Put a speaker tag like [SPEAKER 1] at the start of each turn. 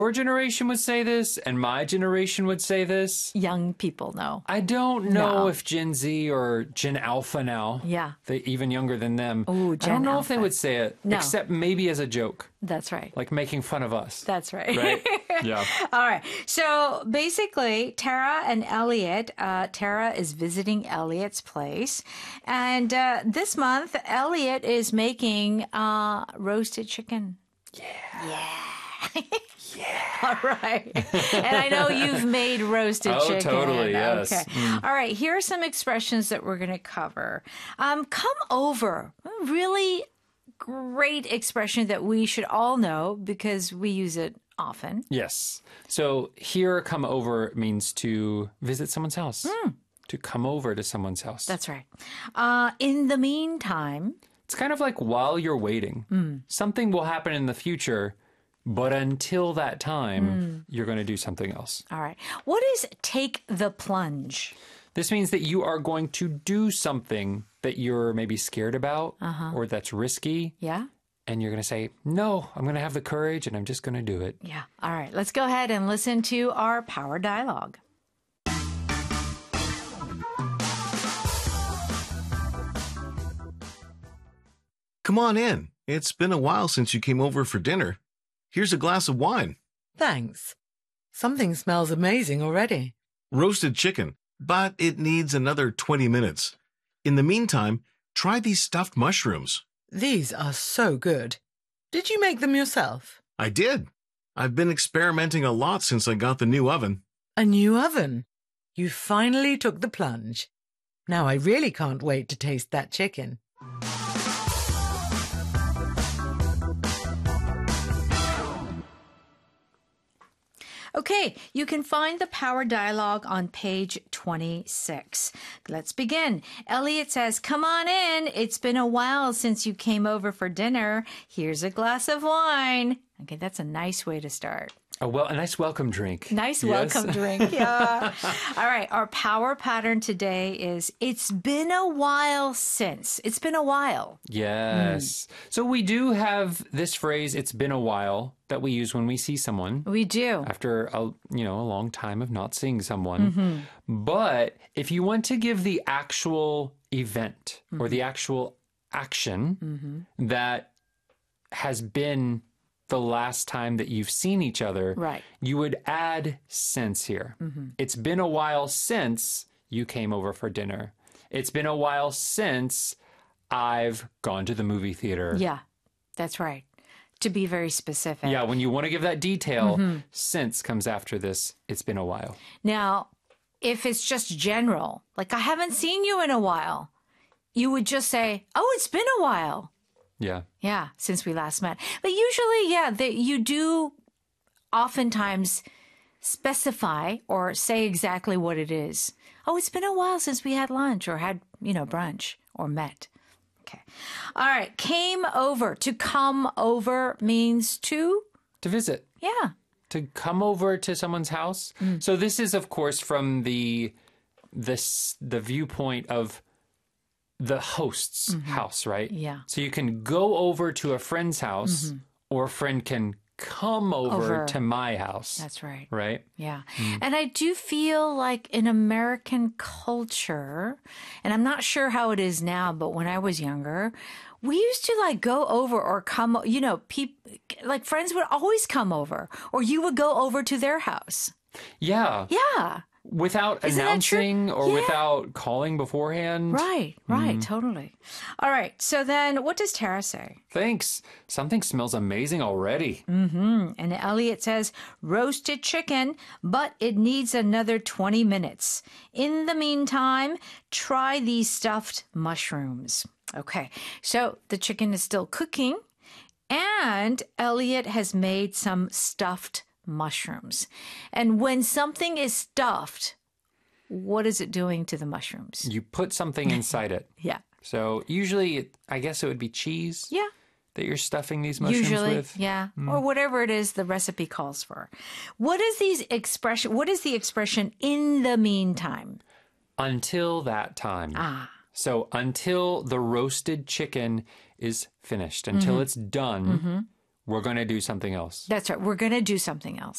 [SPEAKER 1] Your generation would say this, and my generation would say this.
[SPEAKER 2] Young people know.
[SPEAKER 1] I don't know if Gen Z or Gen Alpha now, they even younger than them,
[SPEAKER 2] Ooh,
[SPEAKER 1] I don't know if
[SPEAKER 2] Gen
[SPEAKER 1] they
[SPEAKER 2] Alpha.
[SPEAKER 1] would say it,
[SPEAKER 2] No.
[SPEAKER 1] except maybe as a joke,
[SPEAKER 2] That's right.
[SPEAKER 1] like making fun of us.
[SPEAKER 2] That's right.
[SPEAKER 1] Right? Yeah.
[SPEAKER 2] All right. So basically, Tara and Elliot, Tara is visiting Elliot's place. And this month, Elliot is making roasted chicken. Yeah. All right. And I know you've made roasted chicken.
[SPEAKER 1] Totally, yes.
[SPEAKER 2] Okay. All right. Here are some expressions that we're going to cover. Come over. Really great expression that we should all know because we use it often.
[SPEAKER 1] Yes. So here, come over means to visit someone's house. To come over to someone's house.
[SPEAKER 2] That's right. In the meantime.
[SPEAKER 1] It's kind of like while you're waiting. Something will happen in the future, but until that time, you're going to do something else.
[SPEAKER 2] All right. What is take the plunge?
[SPEAKER 1] This means that you are going to do something that you're maybe scared about or that's risky.
[SPEAKER 2] Yeah.
[SPEAKER 1] And you're going to say, no, I'm going to have the courage and I'm just going to do it.
[SPEAKER 2] Yeah. All right. Let's go ahead and listen to our power dialogue.
[SPEAKER 3] Come on in. It's been a while since you came over for dinner. Here's a glass of wine.
[SPEAKER 4] Thanks. Something smells amazing already.
[SPEAKER 3] Roasted chicken, but it needs another 20 minutes. In the meantime, try these stuffed mushrooms.
[SPEAKER 4] These are so good. Did you make them yourself?
[SPEAKER 3] I did. I've been experimenting a lot since I got the new oven.
[SPEAKER 4] A new oven? You finally took the plunge. Now I really can't wait to taste that chicken.
[SPEAKER 2] Okay, you can find the power dialogue on page 26. Let's begin. Elliot says, come on in. It's been a while since you came over for dinner. Here's a glass of wine. Okay, that's a nice way to start.
[SPEAKER 1] A nice welcome drink.
[SPEAKER 2] Nice
[SPEAKER 1] Yes.
[SPEAKER 2] welcome drink. Yeah. All right. Our power pattern today is it's been a while since. It's been a while.
[SPEAKER 1] Yes. So we do have this phrase, it's been a while, that we use when we see someone.
[SPEAKER 2] We do.
[SPEAKER 1] After a long time of not seeing someone. But if you want to give the actual event or the actual action that has been the last time that you've seen each other,
[SPEAKER 2] Right.
[SPEAKER 1] you would add since here. It's been a while since you came over for dinner. It's been a while since I've gone to the movie theater.
[SPEAKER 2] Yeah, that's right. To be very specific.
[SPEAKER 1] Yeah, when you want to give that detail, since comes after this, it's been a while.
[SPEAKER 2] Now, if it's just general, like I haven't seen you in a while, you would just say, oh, it's been a while.
[SPEAKER 1] Yeah.
[SPEAKER 2] Yeah, since we last met. But usually, you do oftentimes specify or say exactly what it is. Oh, it's been a while since we had lunch or had, brunch or met. Okay. All right. Came over. To come over means to?
[SPEAKER 1] To visit.
[SPEAKER 2] Yeah.
[SPEAKER 1] To come over to someone's house. So this is, of course, from the viewpoint of the host's house, right?
[SPEAKER 2] Yeah.
[SPEAKER 1] So you can go over to a friend's house or a friend can come over to my house.
[SPEAKER 2] That's right.
[SPEAKER 1] Right?
[SPEAKER 2] Yeah. And I do feel like in American culture, and I'm not sure how it is now, but when I was younger, we used to go over or come, like friends would always come over or you would go over to their house.
[SPEAKER 1] Yeah.
[SPEAKER 2] Yeah.
[SPEAKER 1] Without
[SPEAKER 2] Isn't that true?
[SPEAKER 1] announcing or
[SPEAKER 2] Yeah.
[SPEAKER 1] without calling beforehand.
[SPEAKER 2] Right. Totally. All right. So then what does Tara say?
[SPEAKER 1] Thanks. Something smells amazing already.
[SPEAKER 2] And Elliot says, roasted chicken, but it needs another 20 minutes. In the meantime, try these stuffed mushrooms. Okay, so the chicken is still cooking, and Elliot has made some stuffed mushrooms. And when something is stuffed, what is it doing to the mushrooms?
[SPEAKER 1] You put something inside it.
[SPEAKER 2] Yeah.
[SPEAKER 1] So usually, I guess it would be cheese.
[SPEAKER 2] Yeah.
[SPEAKER 1] That you're stuffing these mushrooms
[SPEAKER 2] Usually,
[SPEAKER 1] with.
[SPEAKER 2] yeah, or whatever it is the recipe calls for. What is the expression in the meantime?
[SPEAKER 1] Until that time. So until the roasted chicken is finished, until it's done, we're going to do something else.
[SPEAKER 2] That's right. We're going to do something else.